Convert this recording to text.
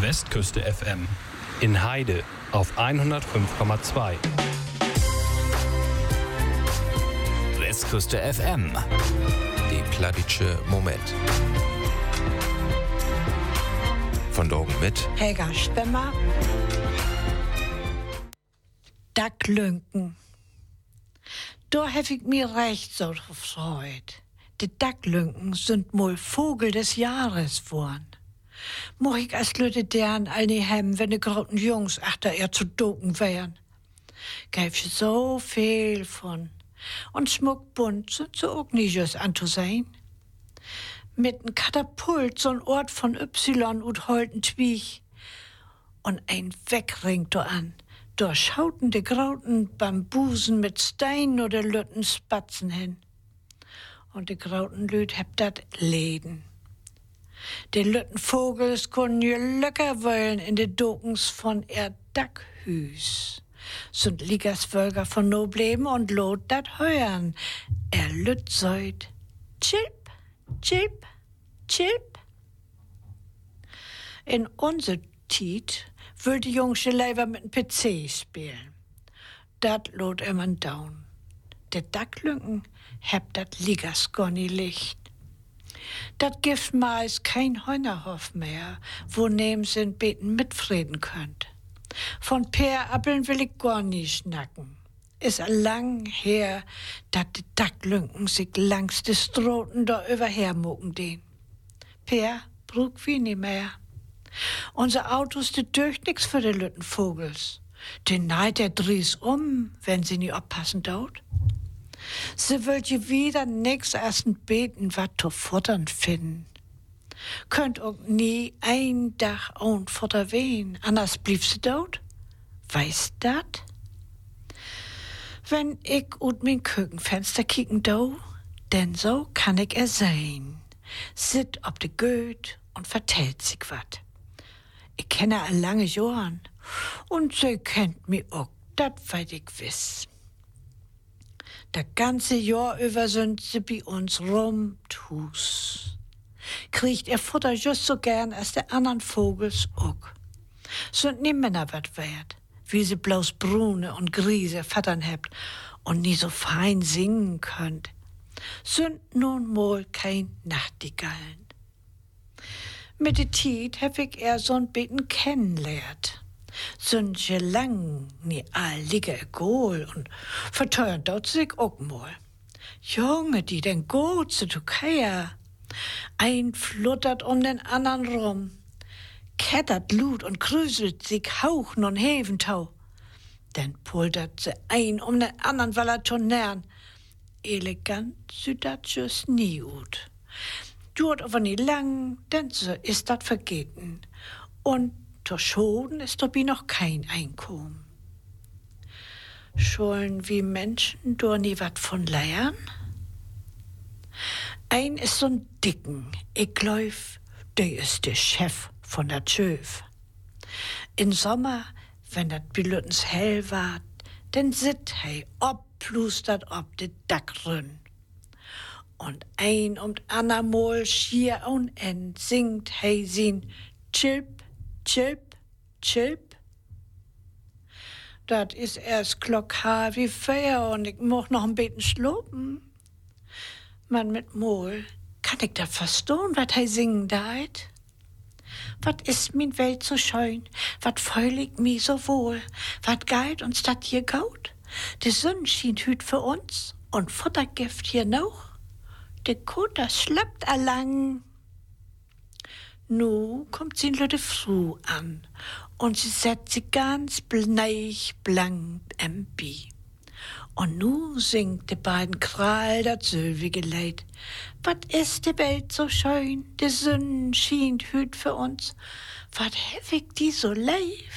Westküste FM. In Heide auf 105,2. Westküste FM. Die Pladitsche Moment. Von Dorgen mit Helga Spemmer. Dacklünken. Da hab ich mir recht so gefreut. Die Dacklünken sind mal Vogel des Jahres geworden. Moch ich als Leute deren all nie hem, wenn die großen Jungs achter ihr zu doken wären. Gäb ich so viel von. Und schmuckbunt sind sie auch nicht just anzusehen. Mit n Katapult so'n Ort von Y und holten Twiech. Und ein Wegringt do an. Da schauten de grauten Bambusen mit Stein oder Lütten Spatzen hin. Und de grauten Lüt heb dat Läden. De Lütten Vogels können je löcker wollen in de Dokens von er Dackhüs. Sind Ligasvölker von no bleben und lot dat hören. Er lütt seut. Chip, chip, chip. In unser Tiet will die Jungsche leider mit dem PC spielen. Dat lot immer down. De Dacklünken hebt dat Ligasgonni Licht. Dat gibt meist kein Heunerhof mehr, wo neben sind beten mitfrieden könnt. Von Peerappeln will ich gar nicht schnacken. Ist lang her, dat de Dacklünken sich langs de Stroten da überhermucken den. Peer brug wie nie mehr. Unser Autos, de dürcht nix für de Lüttenvogels. Den neid der dries wenn sie nie oppassen dort. Sie will je wieder nix erst beten, wat zu futtern finden. Könnt auch nie ein Dach ohn Futter wehen, anders blieb sie dort. Weißt dat? Wenn ich ut mein Küchenfenster kicken do, denn so kann ich sehen. Sit ob de Goeth und vertellt sich wat. Ich kenne a lange Johren und sie kennt mi auch, dat weit ich wiss. Das ganze Jahr über sind sie bei uns rumtus. Kriegt ihr Futter just so gern als der anderen Vogels auch. Sind nie Männer wat wert, wie sie bloß brune und griese Vattern hebt und nie so fein singen könnt. Sind nun mal kein Nachtigallen. Mit der Tiet hab ich so'n Beten kennenlernt. Sind je lang nie all ligge Gohl und verteuern dort sich auch mal. Junge, die denn gut zu Türkei. Ein fluttert den anderen rum. Kettert Lut und krüselt sich hauchen und Heventau. Dann pultert sie ein den anderen, weil schon nähern. Elegant sieht dat just nie ut. Dort aber nie lang, denn so ist dat vergeten. Und zur Schoden ist dabei noch kein Einkommen. Schollen wie Menschen do nie wat von leiern? Ein ist so'n Dicken, ich glaub, der ist der Chef von der Tschöf. In Sommer, wenn dat Bilüttens hell ward, denn sit hei plustert ob de Dackrünn. Und ein ander Mol schier unend singt hei sin Chip, Chip, Chip. Dat is erst Glockhaar wie Feier und ich moch noch ein bisschen schlupen. Man mit Mol, kann ich da verstehen, wat hei singen deit? Wat is min Welt so schön, wat feulig mi so wohl, wat geit uns dat hier gaut? De Sonn schien hüt für uns und Futtergift hier noch. De Koter schleppt allang. Nu kommt sie in Lütte Fru an und sie setzt sich ganz bleich blank Bi. Und nu singt de beiden Kral dat sülwige Leid. Wat is de Welt so schön, de Sonn schien hüt für uns. Wat hef ich die so leif?